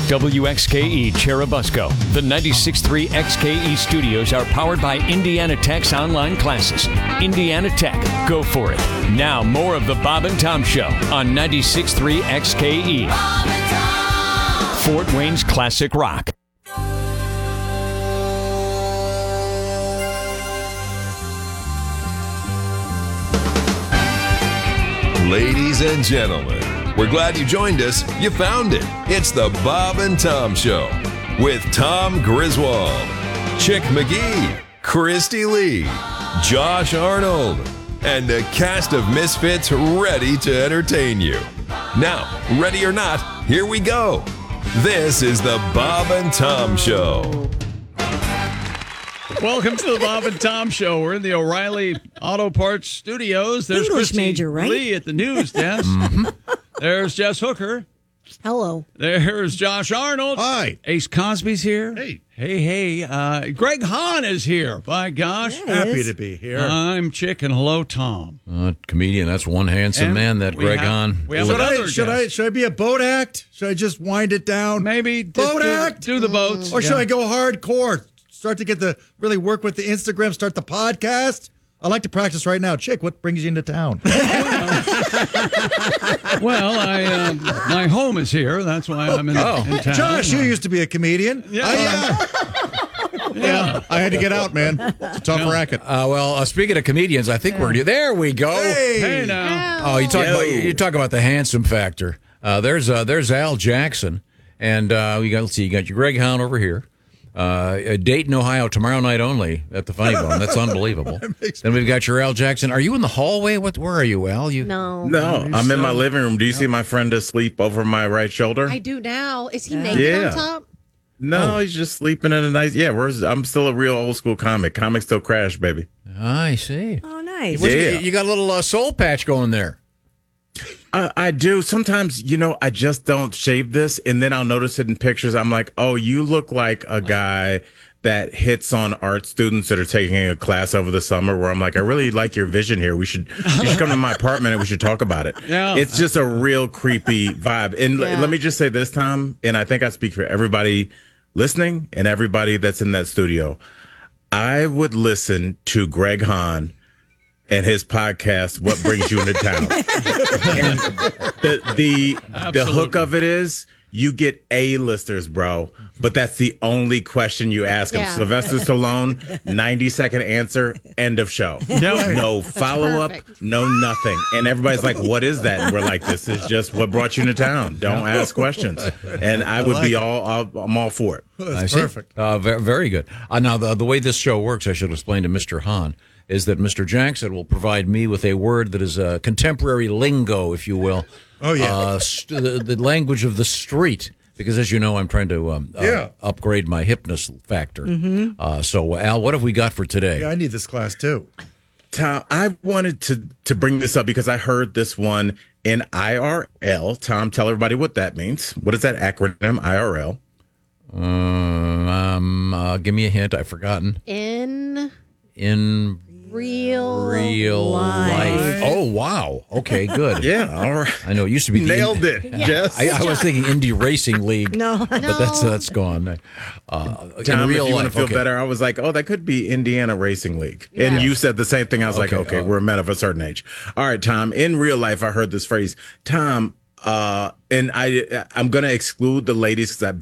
WXKE Cherubusco. The 96.3 XKE studios are powered by Indiana Tech's online classes. Indiana Tech, go for it. Now, more of the Bob and Tom Show on 96.3 XKE. Bob and Tom. Fort Wayne's classic rock. Ladies and gentlemen, we're glad you joined us. You found it. It's the Bob and Tom Show with Tom Griswold, Chick McGee, Christy Lee, Josh Arnold, and a cast of misfits ready to entertain you. Now, ready or not, here we go. This is the Bob and Tom Show. Welcome to the Bob and Tom Show. We're in the O'Reilly Auto Parts Studios. There's English Christy major, right? Lee at the news desk. There's Jess Hooker. Hello. There's Josh Arnold. Hi. Ace Cosby's here. Hey. Hey. Greg Hahn is here. By gosh. Yeah, Happy to be here. I'm Chick, and hello, Tom. Comedian, that's one handsome And man, that we Greg have- Hahn. we have another Should I be a boat act? Should I just wind it down? Maybe Boat act? do the boats. Or should Yeah. I go hardcore? Start to really work with the Instagram, start the podcast? I like to practice right now. Chick, what brings you into town? Well, my home is here. That's why I'm in town. Josh, you used to be a comedian. Yeah. Yeah. I had to get out, man. It's a tough racket. Speaking of comedians, I think we're there. We go. Hey now. Oh, you talk about the handsome factor. There's Al Jackson, and you got your Greg Hahn over here. Dayton, Ohio, tomorrow night only at the Funny Bone. That's unbelievable. Then we've got your Al Jackson. Are you in the hallway? Where are you, Al? No. No, I'm in my living room. Do you see my friend asleep over my right shoulder? I do now. Is he naked on top? No, he's just sleeping in a nice. Yeah, I'm still a real old school comic. Comics still crash, baby. I see. Oh, nice. Yeah. You got a little soul patch going there. I do. Sometimes, I just don't shave this, and then I'll notice it in pictures. I'm like, oh, you look like a guy that hits on art students that are taking a class over the summer, where I'm like, I really like your vision here. You should come to my apartment and we should talk about it. Yeah. It's just a real creepy vibe. And let me just say this, Tom, and I think I speak for everybody listening and everybody that's in that studio. I would listen to Greg Hahn and his podcast, What Brings You Into Town. And the hook of it is you get A-listers, bro. But that's the only question you ask them. Yeah. Sylvester Stallone, 90-second answer, end of show. No follow-up, no nothing. And everybody's like, what is that? And we're like, this is just what brought you into town. Don't ask questions. And I would be I'm all for it. That's perfect. Very good. Now, the way this show works, I should explain to Mr. Hahn, is that Mr. Jackson will provide me with a word that is a contemporary lingo, if you will. Oh, yeah. The language of the street, because as you know, I'm trying to upgrade my hipness factor. So, Al, what have we got for today? Yeah, I need this class, too. Tom, I wanted to bring this up because I heard this one in IRL. Tom, tell everybody what that means. What is that acronym, IRL? Give me a hint. I've forgotten. In Real life. Oh, wow. Okay, good. Yeah, all right. I know it used to be Nailed it, Jess. I was thinking Indy Racing League. No. But that's gone. Tom, in if real you want to life, feel okay. better, I was like, oh, that could be Indiana Racing League. And you said the same thing. I was like, okay, we're men of a certain age. All right, Tom, in real life, I heard this phrase. Tom, and I'm going to exclude the ladies because